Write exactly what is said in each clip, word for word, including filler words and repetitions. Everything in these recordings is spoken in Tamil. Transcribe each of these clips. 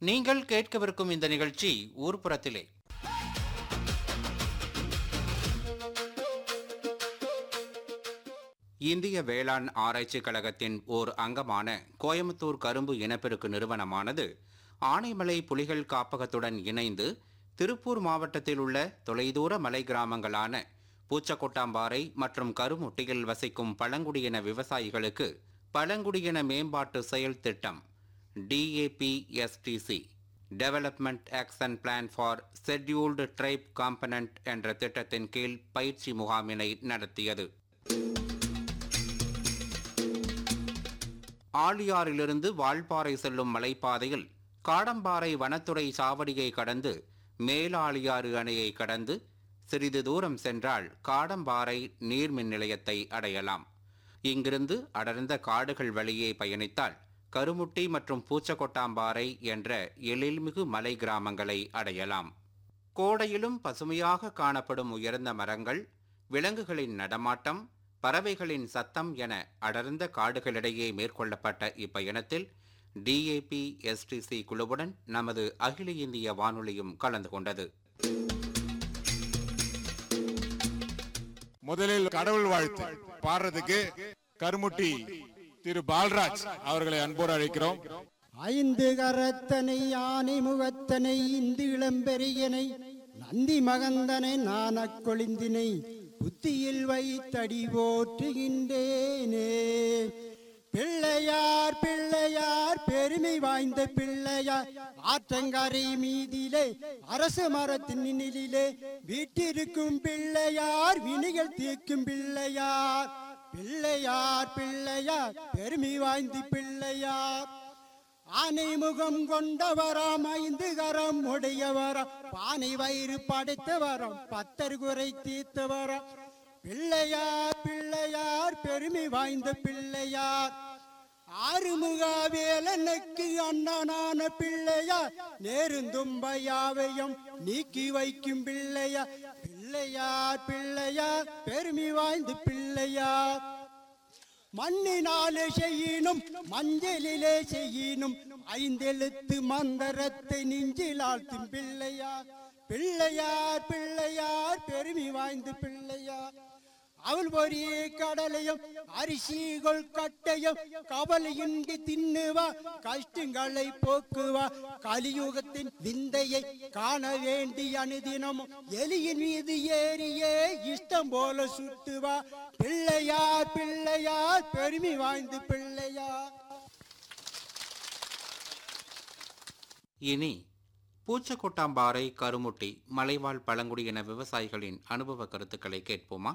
நீங்கள் கேட்கவிருக்கும் இந்த நிகழ்ச்சி ஊர்ப்புறத்திலே. இந்திய வேளாண் ஆராய்ச்சி கழகத்தின் ஓர் அங்கமான கோயம்புத்தூர் கரும்பு இனப்பெருக்கு நிறுவனமானது ஆனைமலை புலிகள் காப்பகத்துடன் இணைந்து திருப்பூர் மாவட்டத்தில் உள்ள தொலைதூர மலை கிராமங்களான பூச்சக்கொட்டாம்பாறை மற்றும் கருமுட்டியில் வசிக்கும் பழங்குடியின விவசாயிகளுக்கு பழங்குடியின மேம்பாட்டு செயல் திட்டம் DAPSTC development action plan for scheduled try component என்ற திட்டத்தின் கீழ் பயிற்சி முகாமினை நடத்தியது. ஆழியாறிலிருந்து வால்பாறை செல்லும் மலைப்பாதையில் காடம்பாறை வனத்துறை சாவடியை கடந்து மேலாழியாறு அணையை கடந்து சிறிது தூரம் சென்றால் காடம்பாறை நீர்மின் நிலையத்தை அடையலாம். இங்கிருந்து அடர்ந்த காடுகள் வழியே பயணித்தால் கருமுட்டி மற்றும் பூச்சக்கொட்டாம்பாறை என்ற எழில்மிகு மலை கிராமங்களை அடையலாம். கோடையிலும் பசுமையாக காணப்படும் உயர்ந்த மரங்கள், விலங்குகளின் நடமாட்டம், பறவைகளின் சத்தம் என அடர்ந்த காடுகளிடையே மேற்கொள்ளப்பட்ட இப்பயணத்தில் டிஏபிஎஸ்டிசி குழுவுடன் நமது அகில இந்திய வானொலியும் கலந்து கொண்டது. முதலில் கடவுள் வாழ்த்து பாடுறதுக்கு கருமுட்டி திரு பால்ராஜ் அவர்களை அன்போடு அழைக்கிறோம். ஐந்து கரத்தனை யானை முகத்தனை இந்து இளம்பெரியனை நந்தி மகந்தனை நானக்கொழிந்தினை புத்தியில் வைத்தடி போற்றுகின்றேனே. பிள்ளையார் பிள்ளையார் பெருமை வாய்ந்த பிள்ளையார் ஆற்றங்கரை மீதிலே அரசு மரத்தின் நிழலிலே வீட்டிருக்கும் பிள்ளையார் வினைகள் தீர்க்கும் பிள்ளையார். பிள்ளையார் பிள்ளையார் பெருமை வாய்ந்த பிள்ளையார் ஆனை முகம் கொண்டவராம் ஐந்து கரம் உடையவராம் பானை வயிறு படைத்தவராம் பத்தர் குறை தீர்த்தவராம். பிள்ளையார் பிள்ளையார் பெருமை வாய்ந்த பிள்ளையார் ஆறுமுகா வேலனுக்கு அண்ணனான பிள்ளையார் நேருந்தும்பையாவையும் நீக்கி வைக்கும் பிள்ளையார். பிள்ளையார் பிள்ளையார் பெருமை வாய்ந்த பிள்ளையார் மண்ணினாலே செய்யினும் மஞ்சளிலே செய்யினும் ஐந்தெழுத்து மந்திரத்தை நெஞ்சில் ஆழ்த்தும் பிள்ளையார். பிள்ளையார் பிள்ளையார் பெருமை வாய்ந்த பிள்ளையார் அவள் பொரிய கடலையும் அரிசிகள் கட்டையும் கவலையின்றி தின்னுவா கஷ்டங்களை போக்குவா கலியுகத்தின் விந்தையை காண வேண்டி அனுதினமும் எலியின் மீது ஏறியே இஷ்டம் போல சுத்துவா. பிள்ளையார் பிள்ளையார் பெருமை வாய்ந்த பிள்ளையார். இனி பூச்சக்கொட்டாம்பாறை கருமுட்டி மலைவாழ் பழங்குடியின விவசாயிகளின் அனுபவ கருத்துக்களை கேட்போமா?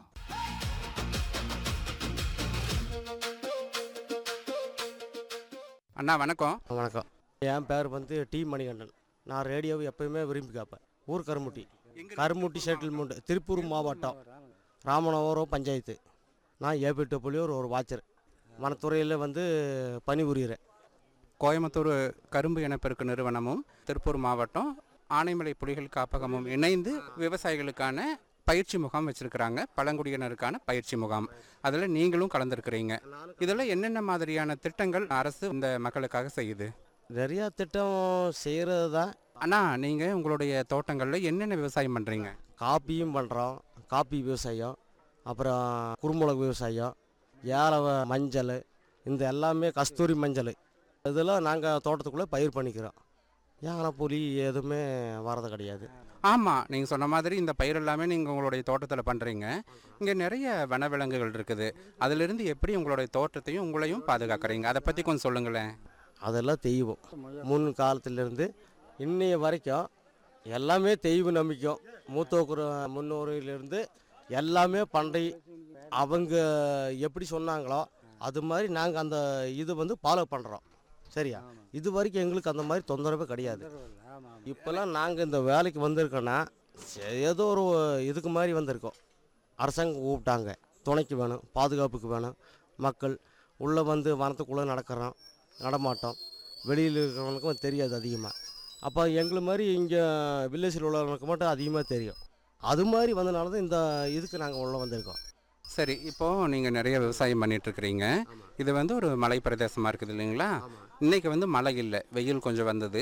அண்ணா வணக்கம். வணக்கம். என் பேர் வந்து டி மணிகண்டன். நான் ரேடியோவை எப்பயுமே விரும்பி கேட்பேன். ஊர் கருமுட்டி கருமுட்டி செட்டில்மெண்ட் திருப்பூர் மாவட்டம் ராமநாதபுரம் பஞ்சாயத்து. நான் ஏபிட்டு புலியூர் ஒரு வாட்சர் வனத்துறையில் வந்து பணிபுரிகிறேன். கோயம்புத்தூர் கரும்பு இனப்பெருக்கு நிறுவனமும் திருப்பூர் மாவட்டம் ஆனைமலை புலிகள் காப்பகமும் இணைந்து விவசாயிகளுக்கான பயிற்சி முகாம் வச்சுருக்கிறாங்க. பழங்குடியினருக்கான பயிற்சி முகாம். அதில் நீங்களும் கலந்துருக்கிறீங்க. இதில் என்னென்ன மாதிரியான திட்டங்கள் அரசு இந்த மக்களுக்காக செய்யுது? நிறையா திட்டம் செய்கிறது தான். அண்ணா, நீங்கள் உங்களுடைய தோட்டங்களில் என்னென்ன விவசாயம் பண்ணுறீங்க? காப்பியும் பண்ணுறோம். காப்பி விவசாயம், அப்புறம் குறுமுளகு விவசாயம், ஏல மஞ்சள், இந்த எல்லாமே கஸ்தூரி மஞ்சள் இதெல்லாம் நாங்கள் தோட்டத்துக்குள்ளே பயிர் பண்ணிக்கிறோம். யானை புலி எதுவுமே வரது கிடையாது. ஆமாம், நீங்கள் சொன்ன மாதிரி இந்த பயிர் எல்லாமே நீங்கள் உங்களுடைய தோட்டத்தில் பண்ணுறீங்க. இங்கே நிறைய வனவிலங்குகள் இருக்குது. அதிலிருந்து எப்படி உங்களுடைய தோட்டத்தையும் உங்களையும் பாதுகாக்கிறீங்க? அதை பற்றி கொஞ்சம் சொல்லுங்களேன். அதெல்லாம் தெய்வம். முன் காலத்திலேருந்து இன்னைய வரைக்கும் எல்லாமே தெய்வ நம்பிக்கையும் மூத்தோக்குற முன்னோரிலிருந்து எல்லாமே பண்டை அவங்க எப்படி சொன்னாங்களோ அது மாதிரி நாங்கள் அந்த இது வந்து ஃபாலோ பண்ணுறோம். சரியா? இது வரைக்கும் எங்களுக்கு அந்த மாதிரி தொந்தரவே கிடையாது. இப்போல்லாம் நாங்கள் இந்த வேலைக்கு வந்திருக்கோன்னா ஏதோ ஒரு இதுக்கு மாதிரி வந்திருக்கோம். அரசாங்கம் கூப்பிட்டாங்க, துணைக்கு வேணும், பாதுகாப்புக்கு வேணும். மக்கள் உள்ளே வந்து வனத்துக்குள்ளே நடக்கிறோம், நடமாட்டோம் வெளியில் இருக்கிறவங்களுக்கும் தெரியாது அதிகமாக. அப்போ எங்களை மாதிரி இங்கே வில்லேஜில் உள்ளவங்களுக்கு மட்டும் அதிகமாக தெரியும். அது மாதிரி வந்தனால தான் இந்த இதுக்கு நாங்கள் உள்ளே வந்திருக்கோம். சரி, இப்போது நீங்கள் நிறைய விவசாயம் பண்ணிகிட்ருக்கிறீங்க. இது வந்து ஒரு மலை பிரதேசமாக இருக்குது இல்லைங்களா? இன்றைக்கி வந்து மழை இல்லை, வெயில் கொஞ்சம் வந்தது.